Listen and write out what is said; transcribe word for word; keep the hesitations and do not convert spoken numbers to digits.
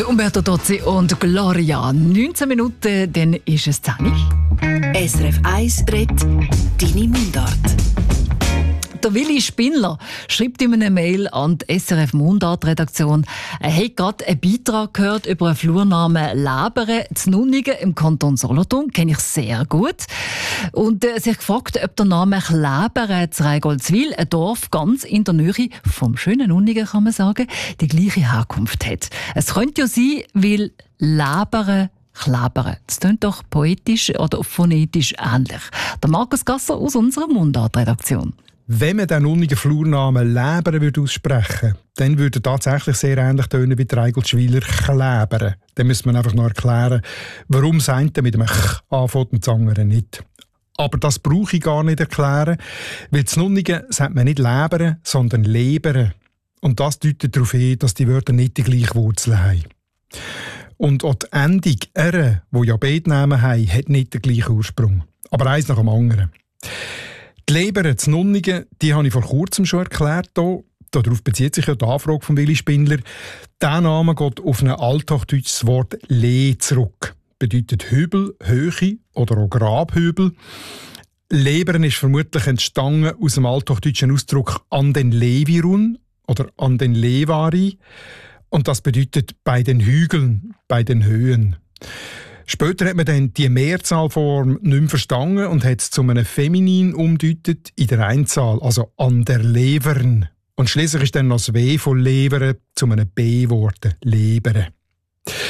Der Umberto Tozzi und Gloria. neunzehn Minuten, dann ist es zehn. S R F eins redet deine Mundart. Der Willi Spindler schreibt in einer Mail an die S R F Mundart-Redaktion, er hat gerade einen Beitrag gehört über einen Flurnamen Läbere zu Nunningen im Kanton Solothurn. Kenne ich sehr gut. Und äh, sich gefragt, ob der Name Läbere zu Reigoldswil, ein Dorf ganz in der Nähe vom schönen Nunningen, kann man sagen, die gleiche Herkunft hat. Es könnte ja sein, weil Läbere Klebere. Das klingt doch poetisch oder phonetisch ähnlich. Der Markus Gasser aus unserer Mundart-Redaktion. Wenn man den Nunninger Flurnamen Läbere würde aussprechen, dann würde er tatsächlich sehr ähnlich tönen wie die Reigoldswiler Klebere. Dann müsste man einfach noch erklären, warum das eine mit einem Ch anfängt und das andere nicht. Aber das brauche ich gar nicht erklären, weil in Nunningen sagt man nicht Läbere, sondern Lebere. Und das deutet darauf hin, dass die Wörter nicht die gleiche Wurzel haben. Und auch die Endung «ere», die ja beide Namen haben, hat nicht den gleichen Ursprung. Aber eins nach dem anderen. Die Leber zu Nunningen, die habe ich vor kurzem schon erklärt. Hier. Darauf bezieht sich ja die Anfrage von Willi Spindler. Der Name geht auf ein althochdeutsches Wort «le» zurück. Bedeutet Hübel, Höhe oder auch Grabhübel. Leberen ist vermutlich entstanden aus dem althochdeutschen Ausdruck «an den Levirun» oder «an den Levari». Und das bedeutet «bei den Hügeln», «bei den Höhen». Später hat man dann die Mehrzahlform nicht mehr verstanden und hat es zu einem Feminin umdeutet in der Einzahl, also «an der Levern». Und schliesslich ist dann noch das W von «levere» zu einem B geworden, «lebere».